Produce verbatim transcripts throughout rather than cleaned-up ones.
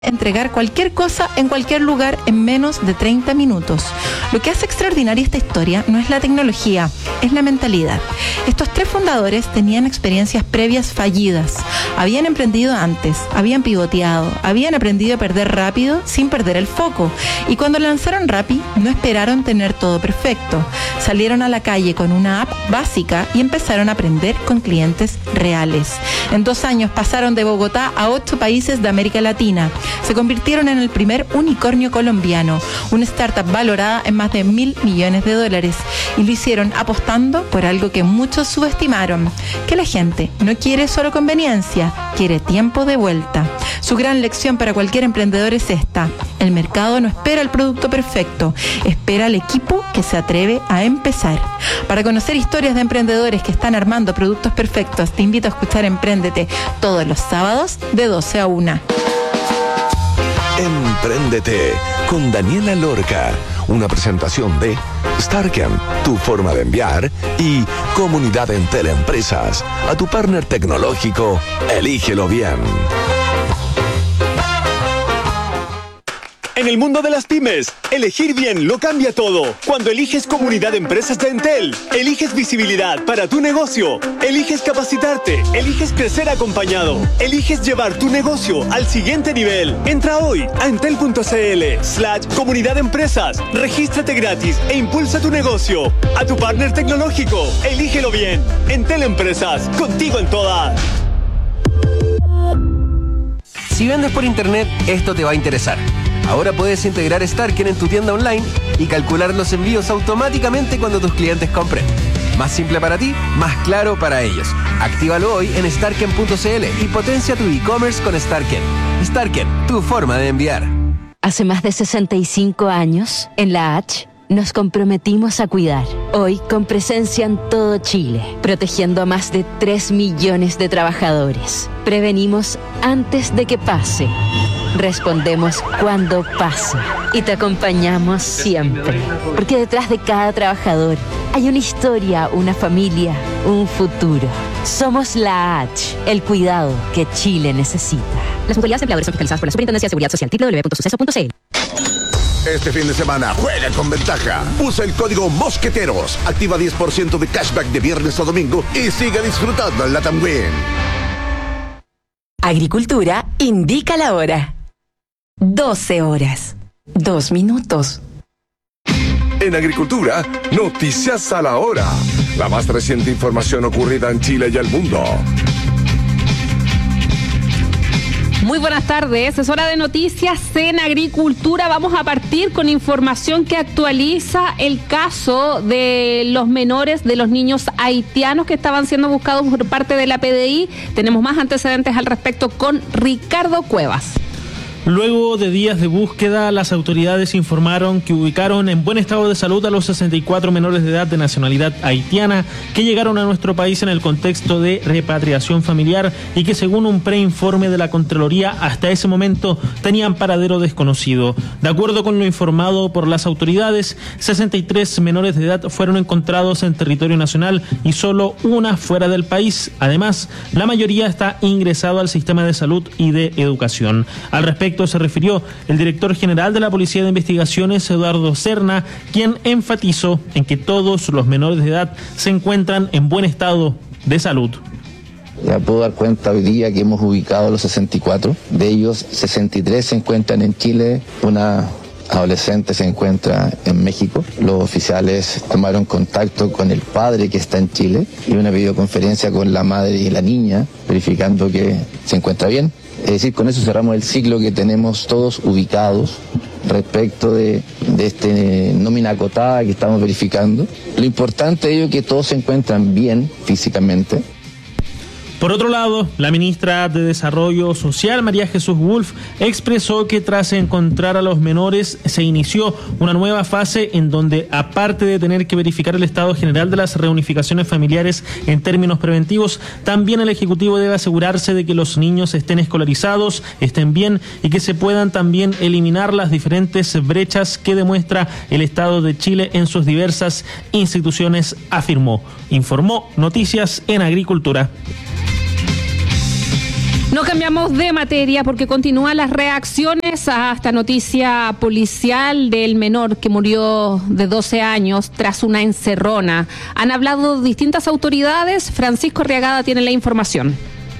entregar cualquier cosa en cualquier lugar en menos de treinta minutos. Lo que hace extraordinaria esta historia no es la tecnología, es la mentalidad. Estos tres fundadores tenían experiencias previas fallidas, habían emprendido antes, habían pivoteado, habían aprendido a perder rápido sin perder el foco, y cuando lanzaron Rappi no esperaron tener todo perfecto. Salieron a la calle con una app básica y empezaron a aprender con clientes reales. En dos años pasaron de Bogotá a ocho países de América Latina. Se convirtieron en el primer unicornio colombiano, una startup valorada en más de mil millones de dólares, y lo hicieron apostando por algo que muchos subestimaron, que la gente no quiere solo conveniencia, quiere tiempo de vuelta. Su gran lección para cualquier emprendedor es esta: el mercado no espera el producto perfecto, espera al equipo que se atreve a empezar. Para conocer historias de emprendedores que están armando productos perfectos, te invito a escuchar Empréndete todos los sábados de doce a una. Empréndete con Daniela Lorca, una presentación de Starken, tu forma de enviar, y Comunidad Entel Empresas. A tu partner tecnológico, elígelo bien. En el mundo de las pymes, elegir bien lo cambia todo. Cuando eliges Comunidad de Empresas de Entel, eliges visibilidad para tu negocio, eliges capacitarte, eliges crecer acompañado, eliges llevar tu negocio al siguiente nivel. Entra hoy a entel.cl slash Comunidad de Empresas, regístrate gratis e impulsa tu negocio. A tu partner tecnológico, elígelo bien. Entel Empresas, contigo en todas. Si vendes por internet, esto te va a interesar. Ahora puedes integrar Starken en tu tienda online y calcular los envíos automáticamente cuando tus clientes compren. Más simple para ti, más claro para ellos. Actívalo hoy en starken punto cl y potencia tu e-commerce con Starken. Starken, tu forma de enviar. Hace más de sesenta y cinco años, en la H, nos comprometimos a cuidar. Hoy, con presencia en todo Chile, protegiendo a más de tres millones de trabajadores. Prevenimos antes de que pase. Respondemos cuando pasa. Y te acompañamos siempre. Porque detrás de cada trabajador hay una historia, una familia, un futuro. Somos la H, el cuidado que Chile necesita. Las mutualidades de empleadores son fiscalizadas por la Superintendencia de Seguridad Social. doble u doble u doble u punto suceso punto c l. Este fin de semana juega con ventaja. Usa el código Mosqueteros. Activa diez por ciento de cashback de viernes a domingo y sigue disfrutando en Latam Win. Agricultura indica la hora. doce horas. Dos minutos. En Agricultura, noticias a la hora. La más reciente información ocurrida en Chile y el mundo. Muy buenas tardes, es hora de noticias en Agricultura. Vamos a partir con información que actualiza el caso de los menores, de los niños haitianos que estaban siendo buscados por parte de la P D I. Tenemos más antecedentes al respecto con Ricardo Cuevas. Luego de días de búsqueda, las autoridades informaron que ubicaron en buen estado de salud a los sesenta y cuatro menores de edad de nacionalidad haitiana que llegaron a nuestro país en el contexto de repatriación familiar y que, según un preinforme de la Contraloría, hasta ese momento tenían paradero desconocido. De acuerdo con lo informado por las autoridades, sesenta y tres menores de edad fueron encontrados en territorio nacional y solo una fuera del país. Además, la mayoría está ingresado al sistema de salud y de educación. Al respecto, se refirió el director general de la Policía de Investigaciones, Eduardo Serna, quien enfatizó en que todos los menores de edad se encuentran en buen estado de salud. Ya puedo dar cuenta hoy día que hemos ubicado los sesenta y cuatro, de ellos sesenta y tres se encuentran en Chile, una adolescente se encuentra en México. Los oficiales tomaron contacto con el padre que está en Chile y una videoconferencia con la madre y la niña, verificando que se encuentra bien. Es decir, con eso cerramos el ciclo que tenemos todos ubicados respecto de, de este nómina acotada que estamos verificando. Lo importante de ello es que todos se encuentran bien físicamente. Por otro lado, la ministra de Desarrollo Social, María Jesús Wolf, expresó que tras encontrar a los menores se inició una nueva fase en donde, aparte de tener que verificar el estado general de las reunificaciones familiares en términos preventivos, también el Ejecutivo debe asegurarse de que los niños estén escolarizados, estén bien y que se puedan también eliminar las diferentes brechas que demuestra el Estado de Chile en sus diversas instituciones, afirmó. Informó Noticias en Agricultura. No cambiamos de materia porque continúan las reacciones a esta noticia policial del menor que murió de doce años tras una encerrona. Han hablado distintas autoridades. Francisco Arriagada tiene la información.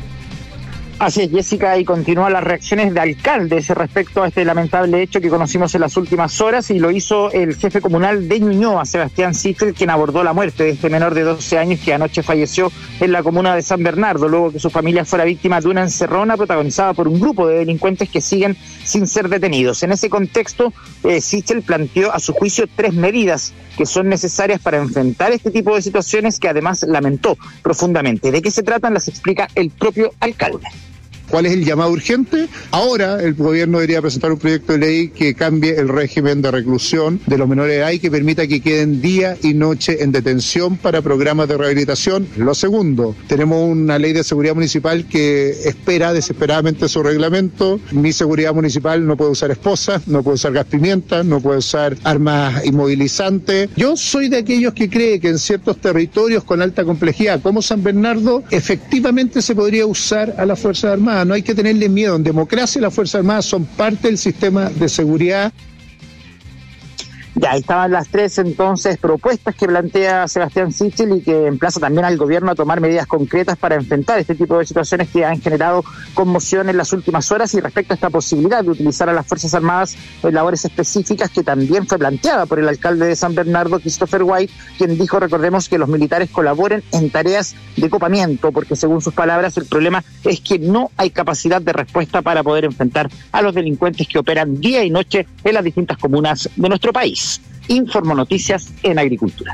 Así es, Jessica, y continúan las reacciones de alcaldes respecto a este lamentable hecho que conocimos en las últimas horas, y lo hizo el jefe comunal de Ñuñoa, Sebastián Sichel, quien abordó la muerte de este menor de doce años que anoche falleció en la comuna de San Bernardo, luego que su familia fuera víctima de una encerrona protagonizada por un grupo de delincuentes que siguen sin ser detenidos. En ese contexto, eh, Sichel planteó a su juicio tres medidas que son necesarias para enfrentar este tipo de situaciones, que además lamentó profundamente. ¿De qué se tratan? Las explica el propio alcalde. ¿Cuál es el llamado urgente? Ahora el gobierno debería presentar un proyecto de ley que cambie el régimen de reclusión de los menores de edad y que permita que queden día y noche en detención para programas de rehabilitación. Lo segundo, tenemos una ley de seguridad municipal que espera desesperadamente su reglamento. Mi seguridad municipal no puede usar esposas, no puede usar gas pimienta, no puede usar armas inmovilizantes. Yo soy de aquellos que cree que en ciertos territorios con alta complejidad, como San Bernardo, efectivamente se podría usar a las Fuerzas Armadas. No hay que tenerle miedo. En democracia las Fuerzas Armadas son parte del sistema de seguridad. Ya, ahí estaban las tres entonces propuestas que plantea Sebastián Sichel y que emplaza también al gobierno a tomar medidas concretas para enfrentar este tipo de situaciones que han generado conmoción en las últimas horas, y respecto a esta posibilidad de utilizar a las Fuerzas Armadas en labores específicas, que también fue planteada por el alcalde de San Bernardo, Christopher White, quien dijo, recordemos, que los militares colaboren en tareas de copamiento, porque según sus palabras el problema es que no hay capacidad de respuesta para poder enfrentar a los delincuentes que operan día y noche en las distintas comunas de nuestro país. Informo Noticias en Agricultura.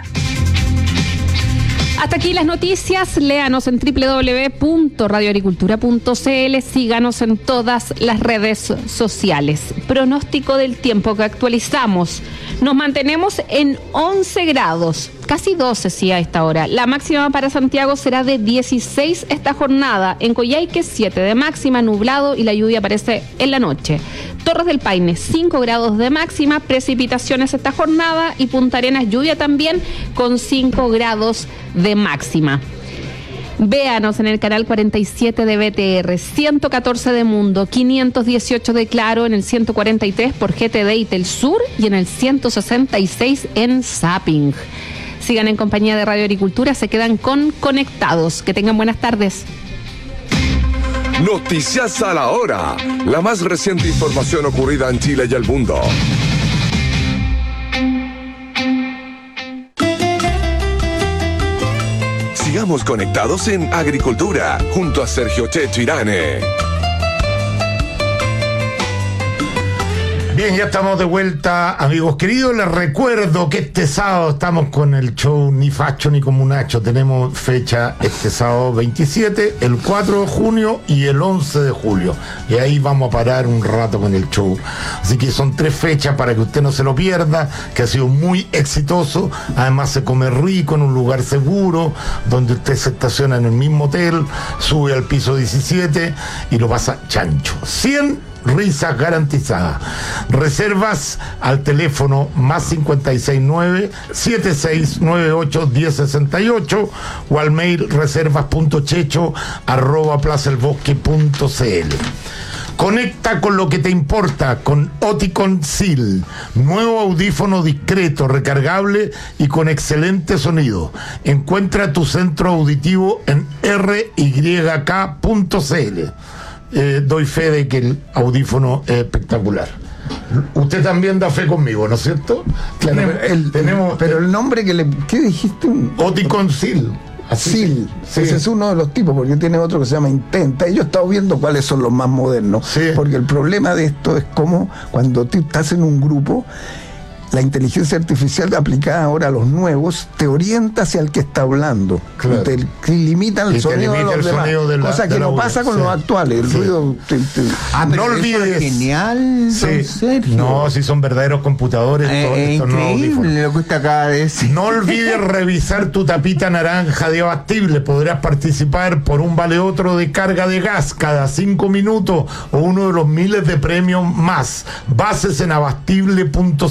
Hasta aquí las noticias. Léanos en doble u doble u doble u punto radio agricultura punto c l. Síganos en todas las redes sociales. Pronóstico del tiempo que actualizamos. Nos mantenemos en once grados, casi doce sí a esta hora. La máxima para Santiago será de dieciséis esta jornada. En Coyhaique siete de máxima, nublado, y la lluvia aparece en la noche. Torres del Paine cinco grados de máxima, precipitaciones esta jornada, y Punta Arenas lluvia también con cinco grados de máxima. Véanos en el canal cuarenta y siete de B T R, ciento catorce de Mundo, quinientos dieciocho de Claro, en el ciento cuarenta y tres por G T D y Telsur, y en el ciento sesenta y seis en Zapping. Sigan en compañía de Radio Agricultura, se quedan con Conectados. Que tengan buenas tardes. Noticias a la hora. La más reciente información ocurrida en Chile y el mundo. Sigamos conectados en Agricultura, junto a Sergio Checho Irane. Bien, ya estamos de vuelta, amigos queridos. Les recuerdo que este sábado estamos con el show Ni Facho ni Comunacho. Tenemos fecha este sábado veintisiete, el cuatro de junio y el once de julio. Y ahí vamos a parar un rato con el show. Así que son tres fechas para que usted no se lo pierda, que ha sido muy exitoso. Además se come rico en un lugar seguro, donde usted se estaciona en el mismo hotel, sube al piso diecisiete y lo pasa chancho. cien risas garantizadas. Reservas al teléfono más cincuenta y seis nueve, setenta y seis noventa y ocho, diez sesenta y ocho o al mail reservas punto checho arroba plaza el bosque punto c l. Conecta con lo que te importa con Oticon Seal, nuevo audífono discreto, recargable y con excelente sonido. Encuentra tu centro auditivo en r y k punto c l. Eh, doy fe de que el audífono es espectacular. Usted también da fe conmigo, ¿no es cierto? Claro, tenemos, pero, el, tenemos, pero el nombre que le... ¿Qué dijiste? Oticon Seal. Así, sí. Ese es uno de los tipos, porque tiene otro que se llama Intenta. Y yo he estado viendo cuáles son los más modernos. Sí. Porque el problema de esto es como cuando tú estás en un grupo, la inteligencia artificial aplicada ahora a los nuevos te orienta hacia el que está hablando. Claro. Te, te limita el y sonido de los el demás. De la, cosa que de no pasa con sí. los actuales. El sí. ruido te, te... Ah, no olvides. Es genial, sí. Sergio. No, si son verdaderos computadores. Eh, todo, es increíble lo que usted acaba de decir. No olvides revisar tu tapita naranja de Abastible. Podrás participar por un vale otro de carga de gas cada cinco minutos o uno de los miles de premios más. Bases en abastible punto c l.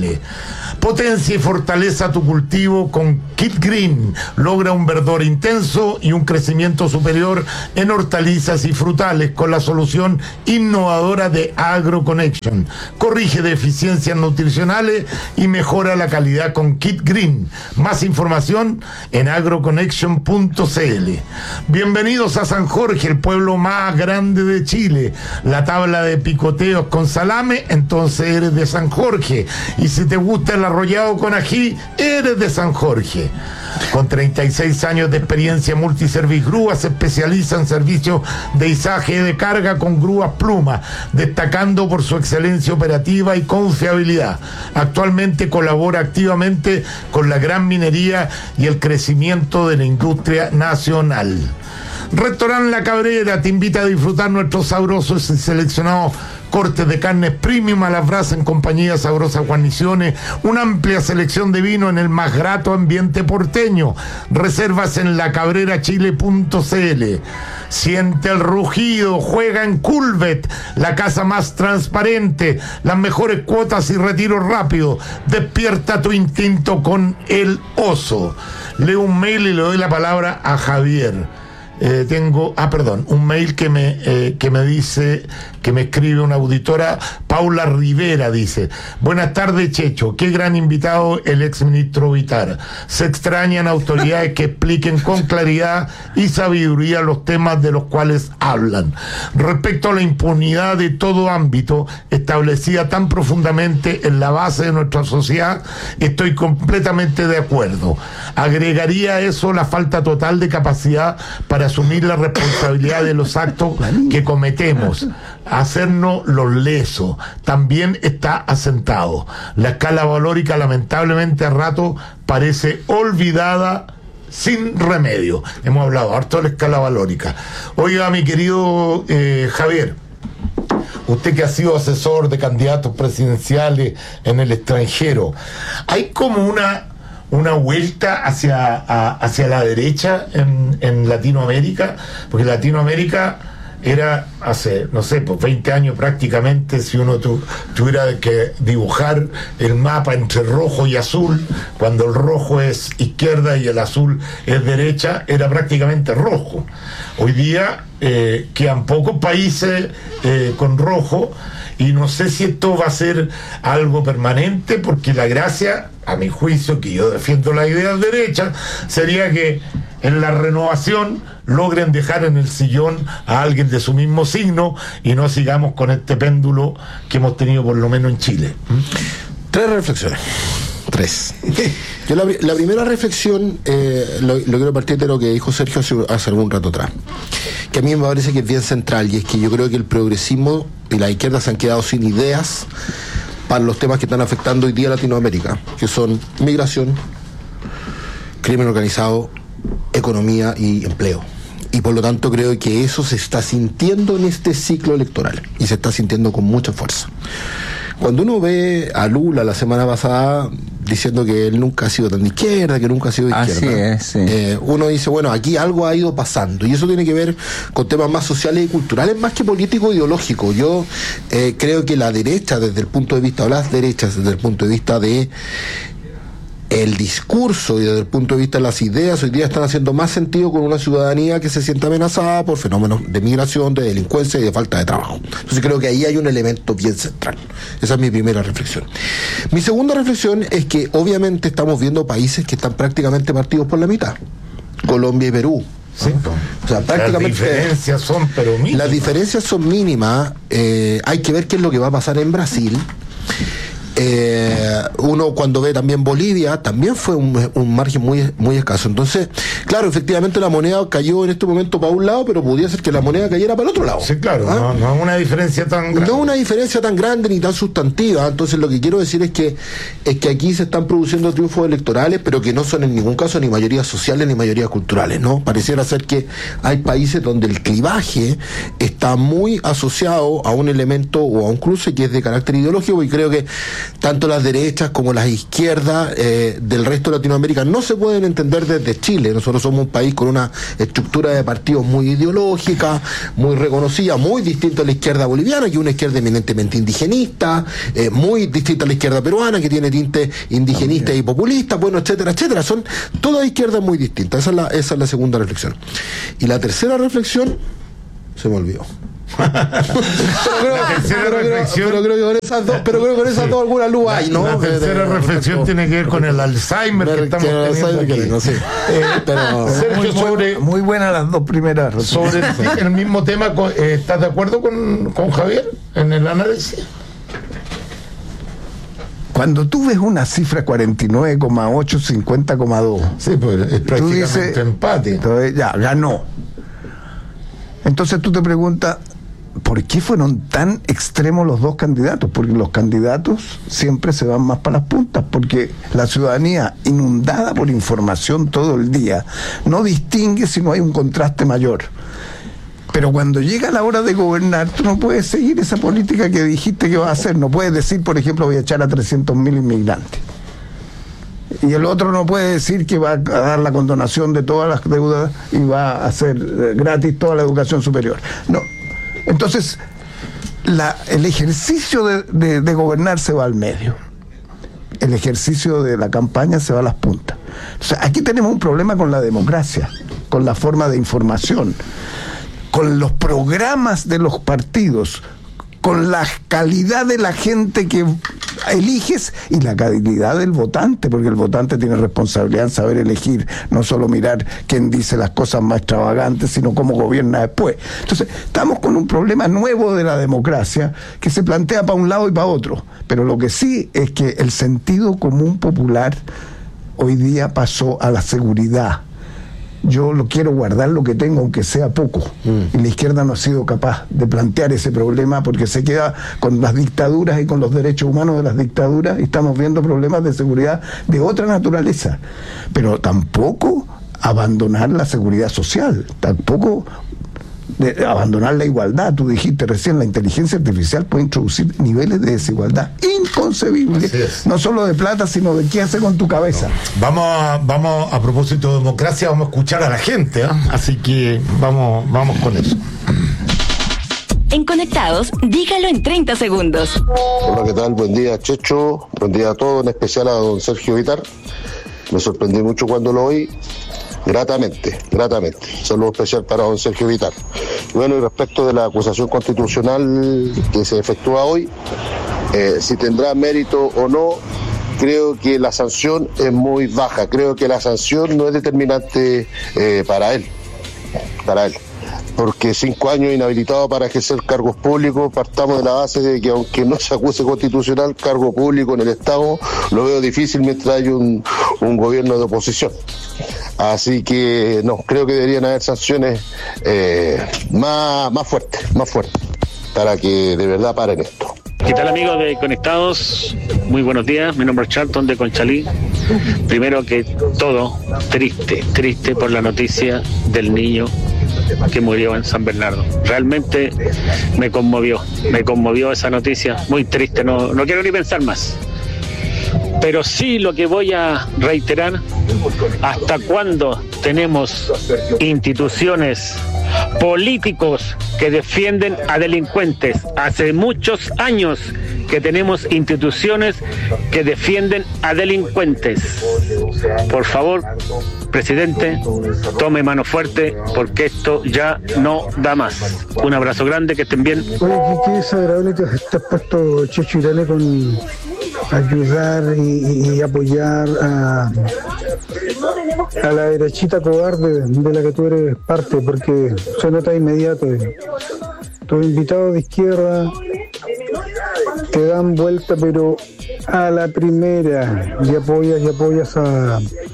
Chile. Potencia y fortaleza tu cultivo con Kit Green. Logra un verdor intenso y un crecimiento superior en hortalizas y frutales con la solución innovadora de AgroConnection. Corrige deficiencias nutricionales y mejora la calidad con Kit Green. Más información en agroconnection punto c l. Bienvenidos a San Jorge, el pueblo más grande de Chile. La tabla de picoteos con salame, entonces eres de San Jorge. Y si te gusta el arrollado con ají, eres de San Jorge. Con treinta y seis años de experiencia, Multiservice Grúa se especializa en servicios de izaje y de carga con grúas Pluma, destacando por su excelencia operativa y confiabilidad. Actualmente colabora activamente con la gran minería y el crecimiento de la industria nacional. Restaurante La Cabrera te invita a disfrutar nuestros sabrosos y seleccionados cortes de carnes premium a las brasas en compañía de sabrosas guarniciones, una amplia selección de vino en el más grato ambiente porteño. Reservas en la cabrera chile punto c l. Siente el rugido, juega en Culvet, la casa más transparente, las mejores cuotas y retiro rápido. Despierta tu instinto con el oso. Leo un mail y le doy la palabra a Javier. Eh, tengo, ah, perdón, un mail que me, eh, que me dice, que me escribe una auditora, Paula Rivera, dice: buenas tardes, Checho, qué gran invitado el exministro Vitar. Se extrañan autoridades que expliquen con claridad y sabiduría los temas de los cuales hablan. Respecto a la impunidad de todo ámbito, establecida tan profundamente en la base de nuestra sociedad, estoy completamente de acuerdo. Agregaría a eso la falta total de capacidad para asumir la responsabilidad de los actos que cometemos, hacernos los lesos, también está asentado. La escala valórica lamentablemente a rato parece olvidada sin remedio. Hemos hablado harto de la escala valórica. Oiga, mi querido eh, Javier, usted que ha sido asesor de candidatos presidenciales en el extranjero, hay como una una vuelta hacia, a, hacia la derecha en, en Latinoamérica, porque Latinoamérica era hace, no sé, pues veinte años prácticamente, si uno tu, tuviera que dibujar el mapa entre rojo y azul, cuando el rojo es izquierda y el azul es derecha, era prácticamente rojo. Hoy día eh, quedan pocos países eh, con rojo, y no sé si esto va a ser algo permanente, porque la gracia, a mi juicio, que yo defiendo las ideas derechas, sería que en la renovación logren dejar en el sillón a alguien de su mismo signo y no sigamos con este péndulo que hemos tenido por lo menos en Chile. Tres reflexiones. Tres. Yo la, la primera reflexión eh, lo, lo quiero partir de lo que dijo Sergio hace, hace algún rato atrás, que a mí me parece que es bien central, y es que yo creo que el progresismo y la izquierda se han quedado sin ideas para los temas que están afectando hoy día a Latinoamérica, que son migración, crimen organizado, economía y empleo. Y por lo tanto creo que eso se está sintiendo en este ciclo electoral, y se está sintiendo con mucha fuerza. Cuando uno ve a Lula la semana pasada diciendo que él nunca ha sido tan de izquierda, que nunca ha sido de izquierda, Así es, sí. eh, uno dice, bueno, aquí algo ha ido pasando, y eso tiene que ver con temas más sociales y culturales, más que político ideológico. Yo eh, creo que la derecha, desde el punto de vista, o las derechas, desde el punto de vista de el discurso y desde el punto de vista de las ideas, hoy día están haciendo más sentido con una ciudadanía que se siente amenazada por fenómenos de migración, de delincuencia y de falta de trabajo. Entonces creo que ahí hay un elemento bien central. Esa es mi primera reflexión. Mi segunda reflexión es que obviamente estamos viendo países que están prácticamente partidos por la mitad. Colombia y Perú. Sí. O sea, prácticamente las diferencias son pero mínimas. Las diferencias son mínimas. Eh, hay que ver qué es lo que va a pasar en Brasil. Eh, uno cuando ve también Bolivia, también fue un, un margen muy, muy escaso. Entonces, claro, efectivamente la moneda cayó en este momento para un lado, pero podría ser que la moneda cayera para el otro lado. Sí, claro, ¿Ah? no, no es una diferencia tan grande. No una diferencia tan grande ni tan sustantiva. Entonces lo que quiero decir es que es que aquí se están produciendo triunfos electorales, pero que no son en ningún caso ni mayorías sociales ni mayorías culturales, ¿no? Pareciera ser que hay países donde el clivaje está muy asociado a un elemento o a un cruce que es de carácter ideológico, y creo que tanto las derechas como las izquierdas eh, del resto de Latinoamérica no se pueden entender desde Chile. Nosotros somos un país con una estructura de partidos muy ideológica, muy reconocida, muy distinta a la izquierda boliviana, que es una izquierda eminentemente indigenista, eh, muy distinta a la izquierda peruana, que tiene tinte indigenista y populista, bueno, etcétera, etcétera. Son todas izquierdas muy distintas. Esa es la, esa es la segunda reflexión. Y la tercera reflexión se me olvidó. pero, creo, pero, reflexión, pero creo que con esas dos, pero creo que con esas sí. dos alguna luz hay, ¿no? La tercera de, reflexión de, tiene que ver con el Alzheimer que estamos que teniendo aquí. No sé. eh, pero, Sergio, muy, sobre, muy buenas las dos primeras. Sobre el, el mismo tema, eh, ¿estás de acuerdo con, con Javier en el análisis? Cuando tú ves una cifra cuarenta y nueve coma ocho, cincuenta coma dos, sí, pues es prácticamente dices, empate. Entonces ya, ganó. Entonces tú te preguntas, ¿por qué fueron tan extremos los dos candidatos? Porque los candidatos siempre se van más para las puntas, porque la ciudadanía, inundada por información todo el día, no distingue si no hay un contraste mayor. Pero cuando llega la hora de gobernar, tú no puedes seguir esa política que dijiste que vas a hacer. No puedes decir, por ejemplo, voy a echar a trescientos mil inmigrantes. Y el otro no puede decir que va a dar la condonación de todas las deudas y va a hacer gratis toda la educación superior. No. Entonces, la, el ejercicio de, de, de gobernar se va al medio. El ejercicio de la campaña se va a las puntas. O sea, aquí tenemos un problema con la democracia, con la forma de información, con los programas de los partidos, con la calidad de la gente que eliges y la calidad del votante, porque el votante tiene responsabilidad en saber elegir, no solo mirar quién dice las cosas más extravagantes, sino cómo gobierna después. Entonces, estamos con un problema nuevo de la democracia que se plantea para un lado y para otro, pero lo que sí es que el sentido común popular hoy día pasó a la seguridad. Yo lo quiero guardar lo que tengo, aunque sea poco. Mm. Y la izquierda no ha sido capaz de plantear ese problema porque se queda con las dictaduras y con los derechos humanos de las dictaduras y estamos viendo problemas de seguridad de otra naturaleza. Pero tampoco abandonar la seguridad social, tampoco de abandonar la igualdad. Tú dijiste recién, la inteligencia artificial puede introducir niveles de desigualdad inconcebibles, no solo de plata, sino de qué hace con tu cabeza. No. Vamos a, vamos a propósito de democracia, vamos a escuchar a la gente, ¿eh? Así que vamos, vamos con eso. En Conectados, dígalo en treinta segundos. Hola, ¿qué tal? Buen día, Checho. Buen día a todos, en especial a don Sergio Vitar. Me sorprendí mucho cuando lo oí. Gratamente, gratamente. Saludo especial para don Sergio Vitar. Bueno, y respecto de la acusación constitucional que se efectúa hoy, eh, si tendrá mérito o no, creo que la sanción es muy baja. Creo que la sanción no es determinante eh, para él, para él. Porque cinco años inhabilitado para ejercer cargos públicos, partamos de la base de que aunque no se acuse constitucional, cargo público en el Estado, lo veo difícil mientras hay un, un gobierno de oposición. Así que no, creo que deberían haber sanciones eh, más, más fuertes, más fuertes, para que de verdad paren esto. ¿Qué tal, amigos de Conectados? Muy buenos días, mi nombre es Charlton de Conchalí. Primero que todo, triste, triste por la noticia del niño que murió en San Bernardo. Realmente me conmovió, me conmovió esa noticia, muy triste, no, no quiero ni pensar más. Pero sí lo que voy a reiterar, ¿hasta cuándo tenemos instituciones, políticos que defienden a delincuentes? Hace muchos años que tenemos instituciones que defienden a delincuentes. Por favor, presidente, tome mano fuerte porque esto ya no da más. Un abrazo grande, que estén bien. Oye, qué, qué desagradable que estés puesto, Checho Irane, con ayudar y, y apoyar a, a la derechita cobarde de la que tú eres parte, porque se nota inmediato. Tus invitados de izquierda te dan vuelta, pero a la primera, y apoyas y apoyas a,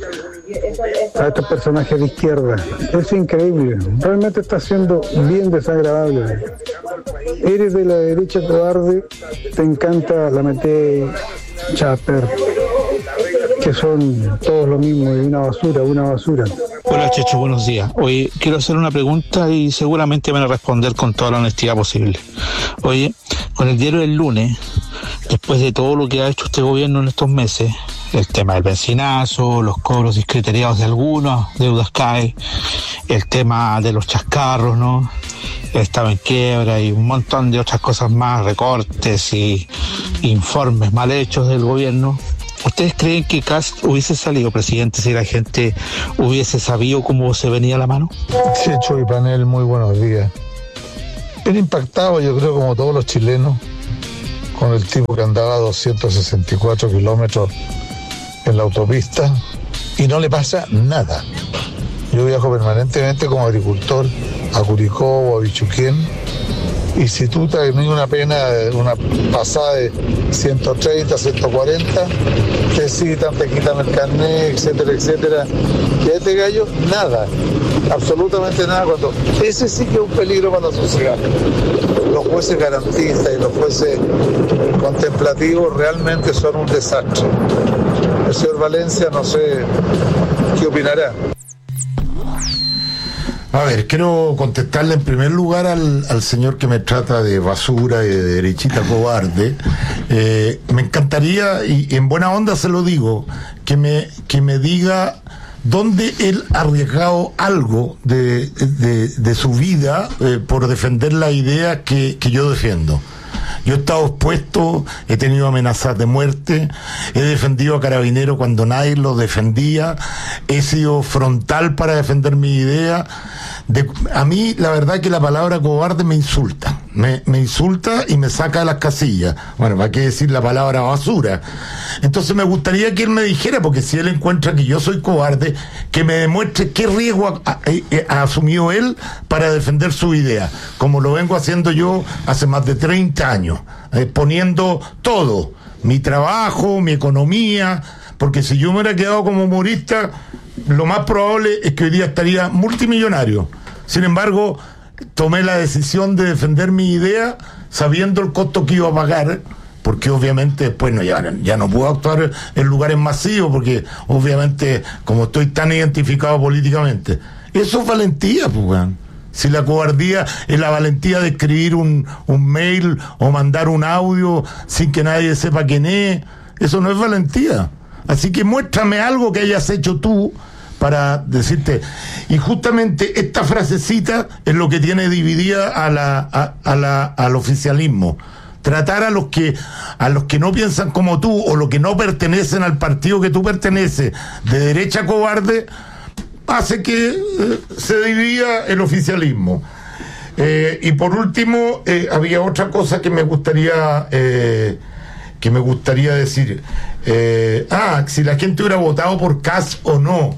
a estos personajes de izquierda. Es increíble, realmente está siendo bien desagradable. Eres de la derecha cobarde, te encanta la Mete, Chaper, que son todos lo mismo, y una basura, una basura. Hola, Checho, buenos días. Oye, quiero hacer una pregunta y seguramente van a responder con toda la honestidad posible. Oye, con el diario del lunes después de todo lo que ha hecho este gobierno en estos meses, el tema del benzinazo, los cobros discriteriados de algunas deudas C A E, el tema de los chascarros, ¿no? Estaba en quiebra y un montón de otras cosas más, recortes y informes mal hechos del gobierno. ¿Ustedes creen que Kast hubiese salido presidente si la gente hubiese sabido cómo se venía la mano? Checho y panel, muy buenos días. Bien impactado, yo creo, como todos los chilenos, con el tipo que andaba a doscientos sesenta y cuatro kilómetros en la autopista y no le pasa nada. Yo viajo permanentemente como agricultor a Curicó o a Bichuquén, y si tú te has tenido una pena, una pasada de ciento treinta, ciento cuarenta, te citan, te quitan el carnet, etcétera, etcétera. Y a este gallo, nada, absolutamente nada. Cuando ese sí que es un peligro para la sociedad. Los jueces garantistas y los jueces contemplativos realmente son un desastre. El señor Valencia, no sé qué opinará. A ver, quiero contestarle en primer lugar al, al señor que me trata de basura y de derechita cobarde. Eh, me encantaría, y en buena onda se lo digo, que me, que me diga dónde él ha arriesgado algo de, de, de su vida eh, por defender la idea que, que yo defiendo. Yo he estado expuesto, he tenido amenazas de muerte, he defendido a Carabineros cuando nadie lo defendía, he sido frontal para defender mi idea. De, a mí la verdad que la palabra cobarde me insulta, me, me insulta y me saca de las casillas. Bueno, ¿para qué decir la palabra basura? Entonces me gustaría que él me dijera, porque si él encuentra que yo soy cobarde, que me demuestre qué riesgo ha, ha, ha asumido él para defender su idea, como lo vengo haciendo yo hace más de treinta años, eh, poniendo todo, mi trabajo, mi economía, porque si yo me hubiera quedado como humorista, lo más probable es que hoy día estaría multimillonario. Sin embargo, tomé la decisión de defender mi idea sabiendo el costo que iba a pagar, porque obviamente después no, ya, ya no puedo actuar en lugares masivos, porque obviamente como estoy tan identificado políticamente. Eso es valentía, pues, weón. Si la cobardía es la valentía de escribir un, un mail o mandar un audio sin que nadie sepa quién es, eso no es valentía. Así que muéstrame algo que hayas hecho tú para decirte. Y justamente esta frasecita es lo que tiene dividida a la, a, a la, al oficialismo. Tratar a los que a los que no piensan como tú o los que no pertenecen al partido que tú perteneces de derecha cobarde hace que eh, se divida el oficialismo. Eh, y por último, eh, había otra cosa que me gustaría eh, que me gustaría decir. Eh, ah, si la gente hubiera votado por Kast o no,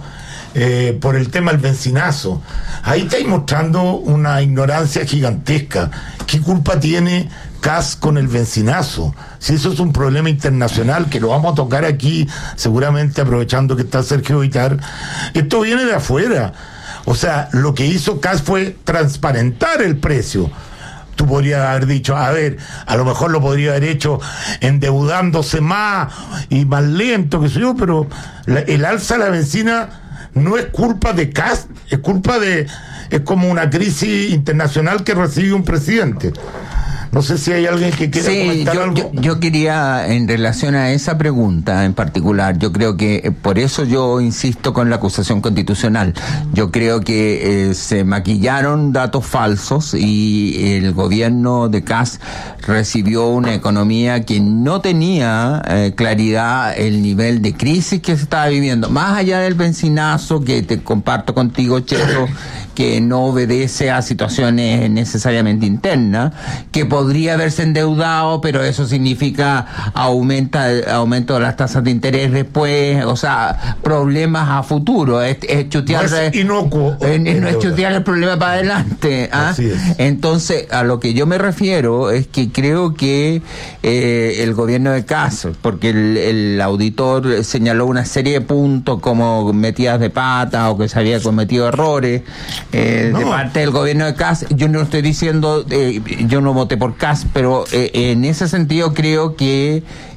eh, por el tema del benzinazo. Ahí estáis mostrando una ignorancia gigantesca. ¿Qué culpa tiene Kast con el benzinazo? Si eso es un problema internacional que lo vamos a tocar aquí, seguramente aprovechando que está Sergio Vitar, esto viene de afuera. O sea, lo que hizo Kast fue transparentar el precio. Tú podrías haber dicho, a ver, a lo mejor lo podría haber hecho endeudándose más y más lento, que sé yo, pero la, el alza de la benzina no es culpa de Kast, es culpa de, es como una crisis internacional que recibe un presidente. No sé si hay alguien que quiera sí, comentar yo, algo. Yo, yo quería, en relación a esa pregunta en particular, yo creo que eh, por eso yo insisto con la acusación constitucional. Yo creo que eh, se maquillaron datos falsos y el gobierno de Kast recibió una economía que no tenía eh, claridad el nivel de crisis que se estaba viviendo. Más allá del benzinazo, que te comparto contigo, Checho, que no obedece a situaciones necesariamente internas, que podría haberse endeudado, pero eso significa aumenta, aumento de las tasas de interés después, o sea, problemas a futuro, es, es chutear, no es inocuo, es, no es chutear el problema para adelante. ¿ah? Así es. Entonces, a lo que yo me refiero es que creo que eh, el gobierno de Kast, porque el, el auditor señaló una serie de puntos como metidas de pata o que se había cometido errores, Eh, no. de parte del gobierno de Kast. Yo no estoy diciendo, eh, yo no voté por Kast, pero eh, en ese sentido creo que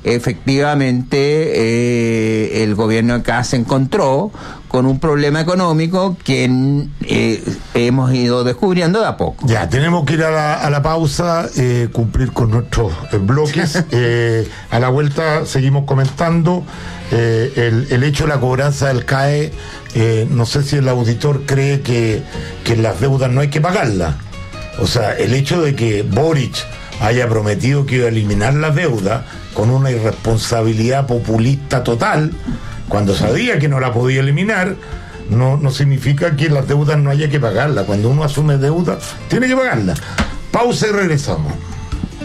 efectivamente eh, el gobierno acá se encontró con un problema económico que eh, hemos ido descubriendo de a poco. Ya, tenemos que ir a la, a la pausa, eh, cumplir con nuestros eh, bloques. eh, a la vuelta seguimos comentando eh, el, el hecho de la cobranza del C A E. Eh, no sé si el auditor cree que, que las deudas no hay que pagarlas. O sea, el hecho de que Boric haya prometido que iba a eliminar las deudas con una irresponsabilidad populista total, cuando sabía que no la podía eliminar, no, no significa que las deudas no haya que pagarlas. Cuando uno asume deuda, tiene que pagarlas. Pausa y regresamos.